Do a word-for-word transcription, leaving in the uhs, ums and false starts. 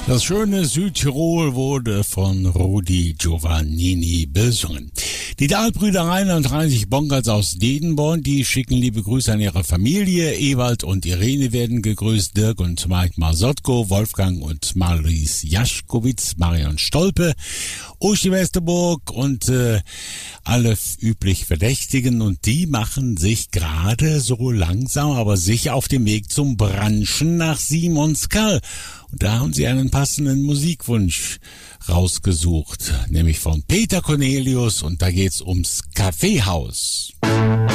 Das schöne Südtirol wurde von Rudi Giovannini besungen. Die Dahlbrüder Reinhard Heinrich Bonkertz aus Dedenborn, die schicken liebe Grüße an ihre Familie. Ewald und Irene werden gegrüßt, Dirk und Mike Marsotko, Wolfgang und Maris Jaschkowitz, Marion Stolpe, Uschi Westerburg und äh, alle üblich Verdächtigen. Und die machen sich gerade so langsam, aber sicher auf dem Weg zum Branchen nach Simonskal. Und da haben sie einen passenden Musikwunsch rausgesucht, nämlich von Peter Cornelius, und da geht's ums Kaffeehaus.